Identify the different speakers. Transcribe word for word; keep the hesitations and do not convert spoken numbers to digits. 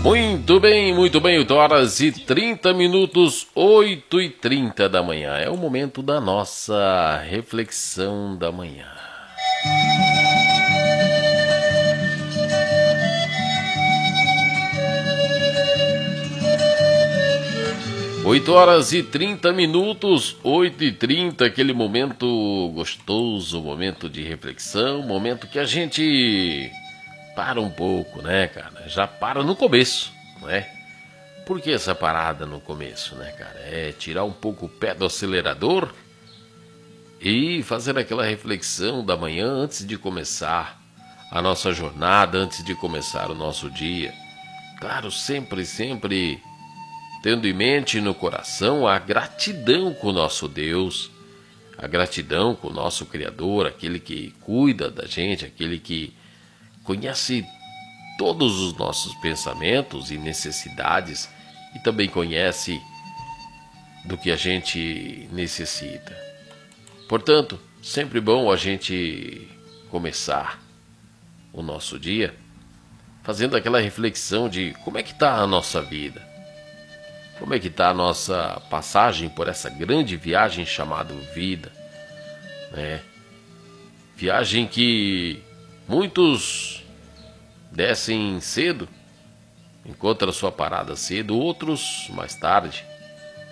Speaker 1: Muito bem, muito bem, oito horas e trinta minutos, oito e trinta da manhã. É o momento da nossa reflexão da manhã. oito horas e trinta minutos, oito e trinta, aquele momento gostoso, momento de reflexão, momento que a gente para um pouco, né, cara? Já para no começo, não é? Por que essa parada no começo, né, cara? É tirar um pouco o pé do acelerador e fazer aquela reflexão da manhã antes de começar a nossa jornada, antes de começar o nosso dia. Claro, sempre, sempre tendo em mente e no coração a gratidão com o nosso Deus, a gratidão com o nosso Criador, aquele que cuida da gente, aquele que conhece todos os nossos pensamentos e necessidades e também conhece do que a gente necessita. Portanto, sempre bom a gente começar o nosso dia fazendo aquela reflexão de como é que está a nossa vida, como é que está a nossa passagem por essa grande viagem chamada vida, né? Viagem que muitos descem cedo, encontram sua parada cedo, outros mais tarde.